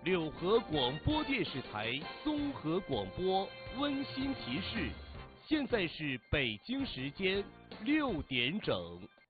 柳河广播电视台综合广播温馨提示：现在是北京时间6点整。